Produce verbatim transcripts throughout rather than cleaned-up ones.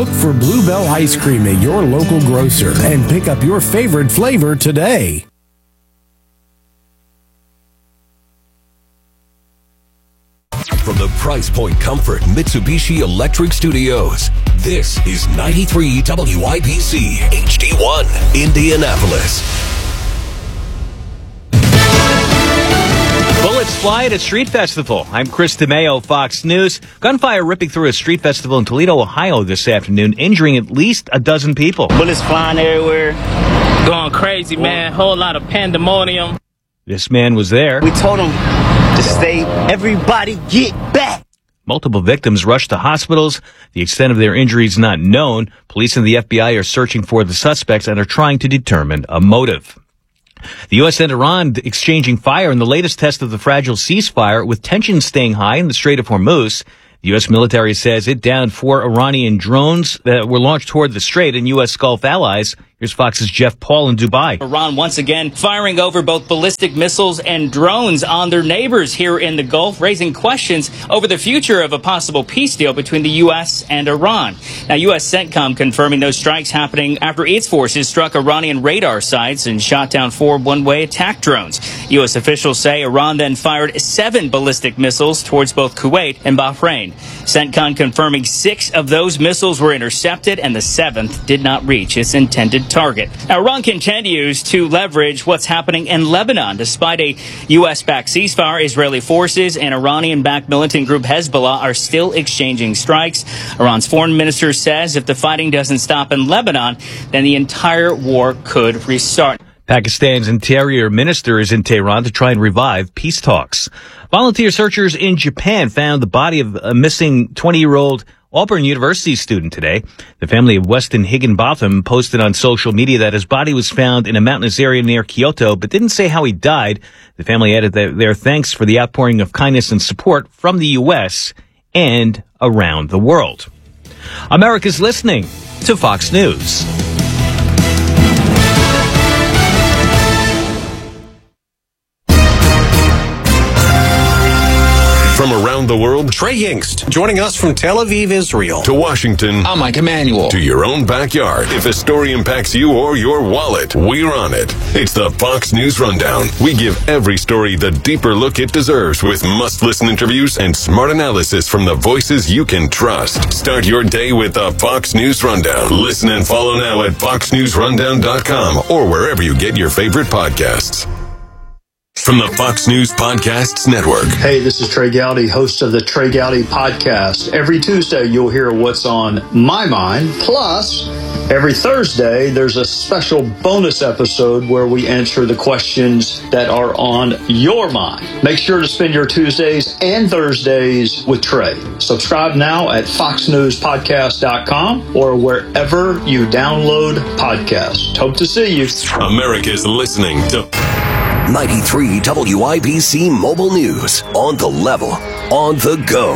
Look for Bluebell Ice Cream at your local grocer and pick up your favorite flavor today. From the Price Point Comfort Mitsubishi Electric Studios, this is ninety-three W I B C H D one, Indianapolis. Bullets fly at a street festival. I'm Chris DeMeo, Fox News. Gunfire ripping through a street festival in Toledo, Ohio this afternoon, injuring at least a dozen people. Bullets flying everywhere, going crazy, man. Whole lot of pandemonium. This man was there. We told him to stay. Everybody get back. Multiple victims rushed to hospitals. The extent of their injuries not known. Police and the F B I are searching for the suspects and are trying to determine a motive. The U S and Iran exchanging fire in the latest test of the fragile ceasefire, with tensions staying high in the Strait of Hormuz. The U S military says it downed four Iranian drones that were launched toward the strait and U S Gulf allies. Here's Fox's Jeff Paul in Dubai. Iran once again firing over both ballistic missiles and drones on their neighbors here in the Gulf, raising questions over the future of a possible peace deal between the U S and Iran. Now, U S CENTCOM confirming those strikes happening after its forces struck Iranian radar sites and shot down four one-way attack drones. U S officials say Iran then fired seven ballistic missiles towards both Kuwait and Bahrain. CENTCOM confirming six of those missiles were intercepted and the seventh did not reach its intended target. Now, Iran continues to leverage what's happening in Lebanon. Despite a U S-backed ceasefire, Israeli forces and Iranian-backed militant group Hezbollah are still exchanging strikes. Iran's foreign minister says if the fighting doesn't stop in Lebanon, then the entire war could restart. Pakistan's interior minister is in Tehran to try and revive peace talks. Volunteer searchers in Japan found the body of a missing twenty-year-old Auburn University student today. The family of Weston Higginbotham posted on social media that his body was found in a mountainous area near Kyoto, but didn't say how he died. The family added that their thanks for the outpouring of kindness and support from the U S and around the world. America's listening to Fox News. From around the world, Trey Yingst, joining us from Tel Aviv, Israel. To Washington, I'm Mike Emanuel. To your own backyard. If a story impacts you or your wallet, we're on it. It's the Fox News Rundown. We give every story the deeper look it deserves with must-listen interviews and smart analysis from the voices you can trust. Start your day with the Fox News Rundown. Listen and follow now at fox news rundown dot com or wherever you get your favorite podcasts. From the Fox News Podcasts Network. Hey, this is Trey Gowdy, host of the Trey Gowdy Podcast. Every Tuesday, you'll hear what's on my mind. Plus, every Thursday, there's a special bonus episode where we answer the questions that are on your mind. Make sure to spend your Tuesdays and Thursdays with Trey. Subscribe now at fox news podcast dot com or wherever you download podcasts. Hope to see you. America's listening to ninety-three W I B C Mobile News. On the level, on the go.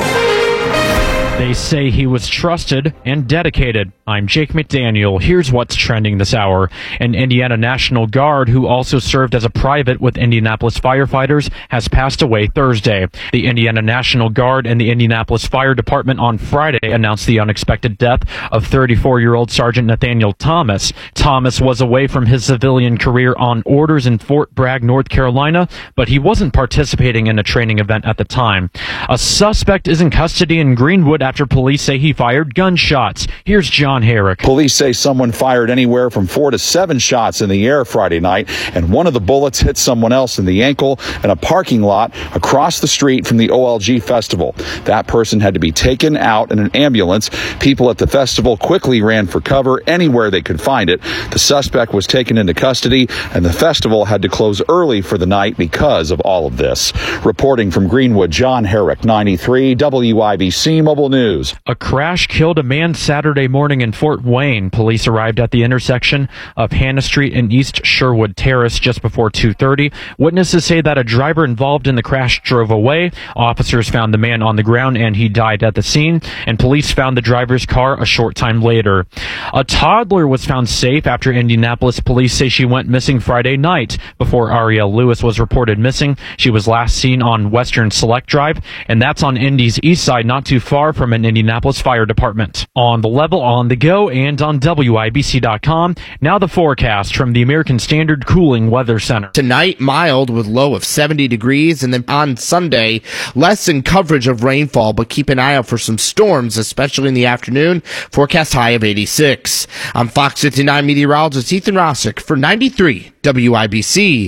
They say he was trusted and dedicated. I'm Jake McDaniel. Here's what's trending this hour. An Indiana National Guard who also served as a private with Indianapolis firefighters has passed away Thursday. The Indiana National Guard and the Indianapolis Fire Department on Friday announced the unexpected death of thirty-four-year-old Sergeant Nathaniel Thomas. Thomas was away from his civilian career on orders in Fort Bragg, North Carolina, but he wasn't participating in a training event at the time. A suspect is in custody in Greenwood after police say he fired gunshots. Here's John Herrick. Police say someone fired anywhere from four to seven shots in the air Friday night, and one of the bullets hit someone else in the ankle in a parking lot across the street from the O L G festival. That person had to be taken out in an ambulance. People at the festival quickly ran for cover anywhere they could find it. The suspect was taken into custody, and the festival had to close early for the night because of all of this. Reporting from Greenwood, John Herrick, ninety-three W I B C Mobile News. A crash killed a man Saturday morning in Fort Wayne. Police arrived at the intersection of Hannah Street and East Sherwood Terrace just before two thirty. Witnesses say that a driver involved in the crash drove away. Officers found the man on the ground and he died at the scene, and police found the driver's car a short time later. A toddler was found safe after Indianapolis police say she went missing Friday night. Before Arielle Lewis was reported missing, she was last seen on Western Select Drive, and that's on Indy's east side, not too far from an Indianapolis Fire Department. On the level, on the the go and on W I B C dot com. Now the forecast from the American Standard Cooling Weather Center. Tonight, mild with low of seventy degrees, and then on Sunday, less in coverage of rainfall, but keep an eye out for some storms, especially in the afternoon. Forecast high of eighty-six. I'm Fox fifty-nine meteorologist Ethan Rossick for ninety-three W I B C.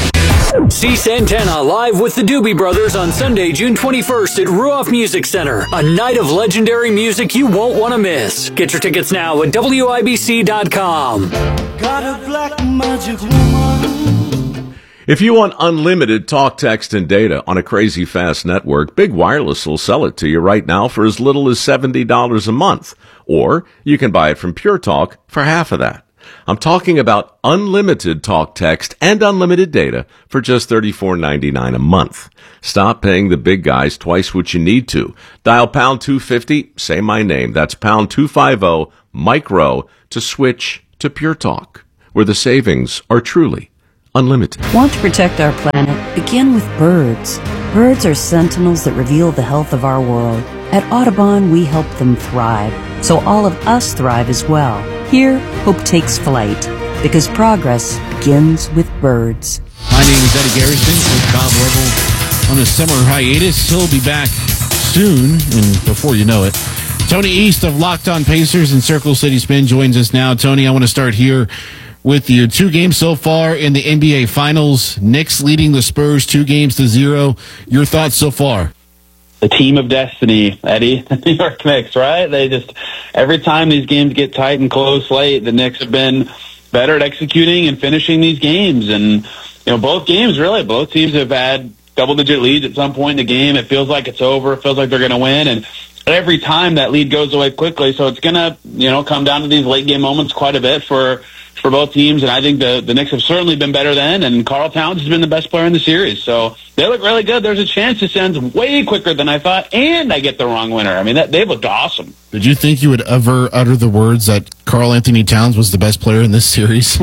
See Santana live with the Doobie Brothers on Sunday, June twenty-first at Ruoff Music Center. A night of legendary music you won't want to miss. Get your tickets now at W I B C dot com. Got a black magic woman. If you want unlimited talk, text, and data on a crazy fast network, Big Wireless will sell it to you right now for as little as seventy dollars a month. Or you can buy it from Pure Talk for half of that. I'm talking about unlimited talk, text, and unlimited data for just thirty-four ninety-nine a month. Stop paying the big guys twice what you need to. Dial pound two fifty, say my name. That's pound two fifty, micro, to switch to Pure Talk, where the savings are truly unlimited. Want to protect our planet? Begin with birds. Birds are sentinels that reveal the health of our world. At Audubon, we help them thrive, so all of us thrive as well. Here, hope takes flight, because progress begins with birds. My name is Eddie Garrison with Bob Level on a summer hiatus. He'll be back soon, and before you know it, Tony East of Locked On Pacers and Circle City Spin joins us now. Tony, I want to start here with you. Two games so far in the N B A Finals. Knicks leading the Spurs two games to zero. Your thoughts so far? The team of destiny, Eddie, the New York Knicks, right? They just, every time these games get tight and close late, the Knicks have been better at executing and finishing these games. And, you know, both games, really, both teams have had double-digit leads at some point in the game. It feels like it's over. It feels like they're going to win. And every time that lead goes away quickly. So it's going to, you know, come down to these late-game moments quite a bit for for both teams, and I think the, the Knicks have certainly been better then, and Karl Towns has been the best player in the series. So they look really good. There's a chance this ends way quicker than I thought, and I get the wrong winner. I mean, that, they looked awesome. Did you think you would ever utter the words that Karl Anthony Towns was the best player in this series?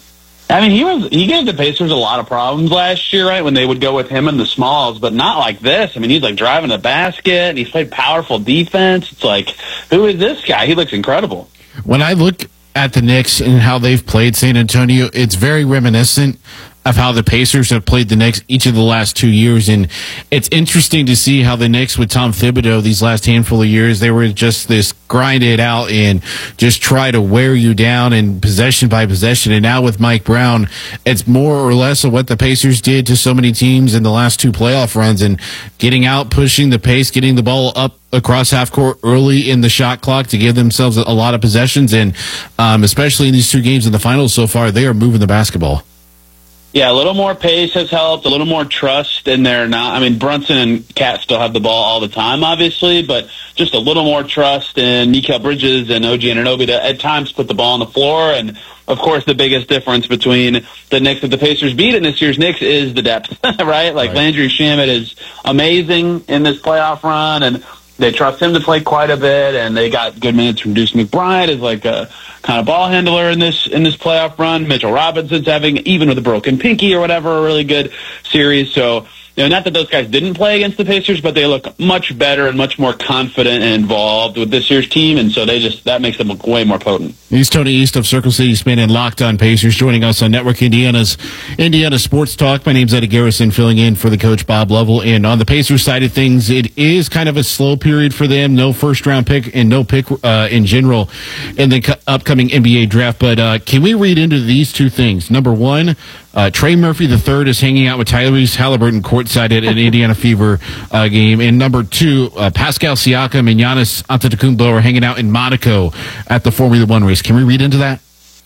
I mean, he was he gave the Pacers a lot of problems last year, right, when they would go with him in the smalls, but not like this. I mean, he's like driving the basket, and he's played powerful defense. It's like, who is this guy? He looks incredible. When I look at the Knicks and how they've played San Antonio, it's very reminiscent of how the Pacers have played the Knicks each of the last two years. And it's interesting to see how the Knicks with Tom Thibodeau these last handful of years, they were just this grind it out and just try to wear you down and possession by possession. And now with Mike Brown, it's more or less of what the Pacers did to so many teams in the last two playoff runs, and getting out, pushing the pace, getting the ball up across half court early in the shot clock to give themselves a lot of possessions. And um, especially in these two games in the finals so far, they are moving the basketball. Yeah, a little more pace has helped, a little more trust in there now. I mean, Brunson and Cat still have the ball all the time, obviously, but just a little more trust in Mikal Bridges and O G Anunoby to at times put the ball on the floor. And, of course, the biggest difference between the Knicks that the Pacers beat in this year's Knicks is the depth, right? Like, right. Landry Shamet is amazing in this playoff run, and they trust him to play quite a bit, and they got good minutes from Deuce McBride as like a kind of ball handler in this in this playoff run. Mitchell Robinson's having, even with a broken pinky or whatever, a really good series. So, you know, not that those guys didn't play against the Pacers, but they look much better and much more confident and involved with this year's team, and so they just that makes them look way more potent. He's Tony East of Circle City Spin and Locked On Pacers, joining us on Network Indiana's Indiana Sports Talk. My name's Eddie Garrison, filling in for the coach Bob Lovell. And on the Pacers side of things, it is kind of a slow period for them. No first round pick and no pick uh, in general in the upcoming N B A draft. But uh, can we read into these two things? Number one, Uh, Trey Murphy the third is hanging out with Tyrese Halliburton courtside at an Indiana Fever uh, game. And number two, uh, Pascal Siakam and Giannis Antetokounmpo are hanging out in Monaco at the Formula One race. Can we read into that?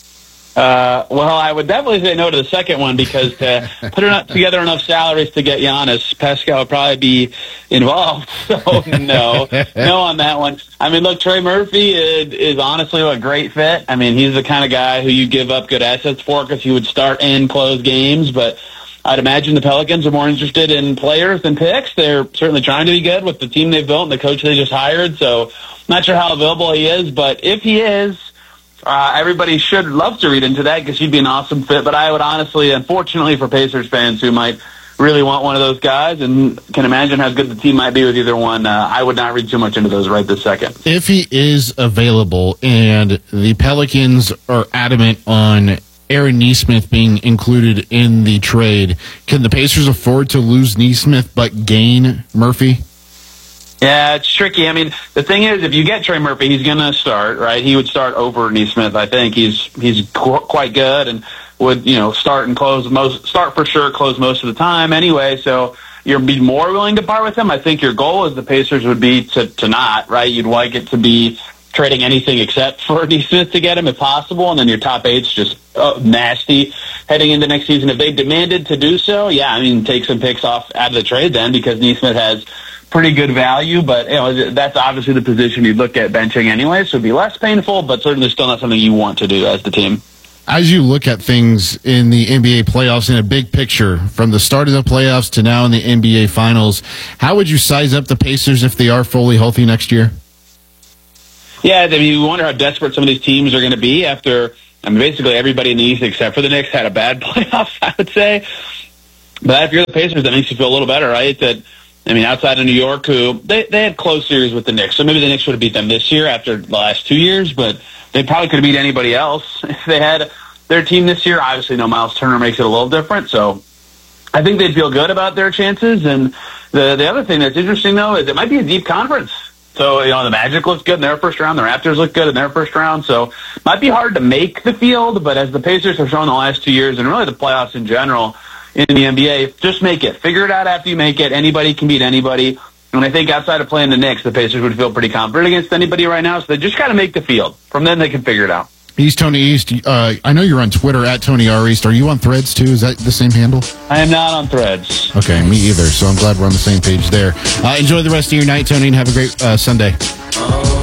Uh, well, I would definitely say no to the second one, because to put enough, together enough salaries to get Giannis, Pascal would probably be involved. So no, no on that one. I mean, look, Trey Murphy is, is honestly a great fit. I mean, he's the kind of guy who you give up good assets for, because he would start and close games. But I'd imagine the Pelicans are more interested in players than picks. They're certainly trying to be good with the team they've built and the coach they just hired. So not sure how available he is, but if he is, Uh, everybody should love to read into that, because he'd be an awesome fit. But I would honestly, unfortunately for Pacers fans who might really want one of those guys and can imagine how good the team might be with either one. Uh, I would not read too much into those right this second. If he is available and the Pelicans are adamant on Aaron Nesmith being included in the trade, can the Pacers afford to lose Nesmith but gain Murphy? Yeah, it's tricky. I mean, the thing is, if you get Trey Murphy, he's going to start, right? He would start over Nesmith. I think he's he's qu- quite good and would, you know, start and close most, start for sure, close most of the time anyway. So you'd be more willing to part with him. I think your goal as the Pacers would be to, to not, right? You'd like it to be trading anything except for Nesmith to get him if possible, and then your top eight's just oh, nasty heading into next season. If they demanded to do so, yeah, I mean, take some picks off out of the trade then because Nesmith has pretty good value, but you know that's obviously the position you'd look at benching anyway, so it'd be less painful, but certainly still not something you want to do as the team. As you look at things in the N B A playoffs in a big picture, from the start of the playoffs to now in the N B A finals, how would you size up the Pacers if they are fully healthy next year? Yeah, I mean, you wonder how desperate some of these teams are going to be after, I mean, basically everybody in the East except for the Knicks had a bad playoff, I would say. But if you're the Pacers, that makes you feel a little better, right? That I mean, outside of New York, who they, they had close series with the Knicks, so maybe the Knicks would have beat them this year after the last two years, but they probably could have beat anybody else if they had their team this year. Obviously, no Miles Turner makes it a little different, so I think they'd feel good about their chances. And the the other thing that's interesting, though, is it might be a deep conference. So, you know, the Magic looks good in their first round, the Raptors look good in their first round, so it might be hard to make the field, but as the Pacers have shown the last two years, and really the playoffs in general, in the N B A, just make it. Figure it out after you make it. Anybody can beat anybody. And I think outside of playing the Knicks, the Pacers would feel pretty confident against anybody right now. So they just got to make the field. From then, they can figure it out. He's Tony East. Uh, I know you're on Twitter at Tony R. East. Are you on Threads too? Is that the same handle? I am not on Threads. Okay, me either. So I'm glad we're on the same page there. Uh, enjoy the rest of your night, Tony, and have a great uh, Sunday.